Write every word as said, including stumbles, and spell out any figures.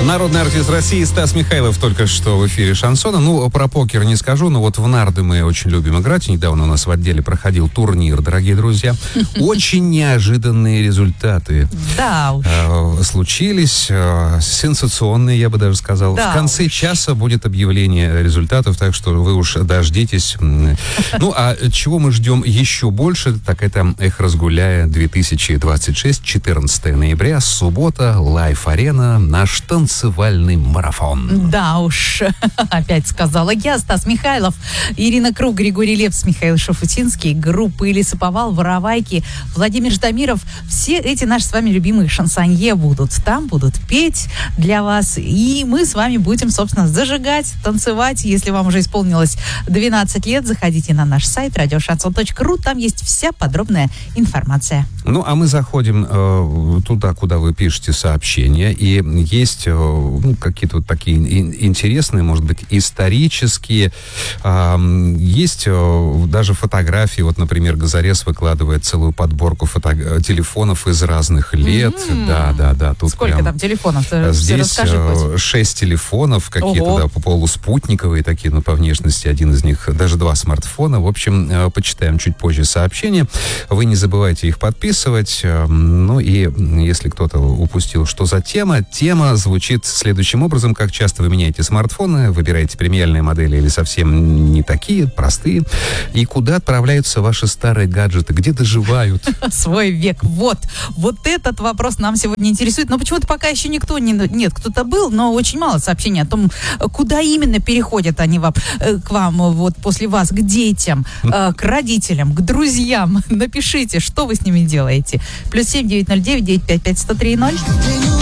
Народный артист России Стас Михайлов только что в эфире шансона. Ну, про покер не скажу, но вот в нарды мы очень любим играть. Недавно у нас в отделе проходил турнир, дорогие друзья. Очень неожиданные результаты да уж. Э, случились. Э, сенсационные, я бы даже сказал. Да в конце уж. часа будет объявление результатов, так что вы уж дождитесь. Ну, а чего мы ждем еще больше, так это «Эх, разгуляя» две тысячи двадцать шесть, четырнадцатое ноября, суббота, Лайф-арена, наш танцевальный марафон. Да уж, опять сказала я, Стас Михайлов, Ирина Круг, Григорий Лепс, Михаил Шафутинский, группа Лесоповал, Воровайки, Владимир Ждамиров. Все эти наши с вами любимые шансонье будут там, будут петь для вас. И мы с вами будем, собственно, зажигать, танцевать. Если вам уже исполнилось двенадцать лет, заходите на наш сайт радиошансон точка ру. Там есть вся подробная информация. Ну, а мы заходим э, туда, куда вы пишете сообщения. И есть э, ну, какие-то вот такие ин- интересные, может быть, исторические. Э, есть э, даже фотографии. Вот, например, Газарес выкладывает целую подборку фото- телефонов из разных лет. Mm-hmm. Да, да, да. Тут сколько прям, там телефонов? здесь э, шесть телефонов, какие-то Ого. да, полуспутниковые такие, ну, по внешности один из них, даже два смартфона. В общем, э, почитаем чуть позже сообщения. Вы не забывайте их подписывать. Ну и если кто-то упустил, что за тема, тема звучит следующим образом. Как часто вы меняете смартфоны, выбираете премиальные модели или совсем не такие, простые, и куда отправляются ваши старые гаджеты, где доживают? Свой век. Вот. Вот этот вопрос нам сегодня интересует. Но почему-то пока еще никто не... Нет, кто-то был, но очень мало сообщений о том, куда именно переходят они вам, к вам вот после вас, к детям, к родителям, к друзьям. Напишите, что вы с ними делаете. Плюс семь девять ноль девять девять пять пять сто три ноль.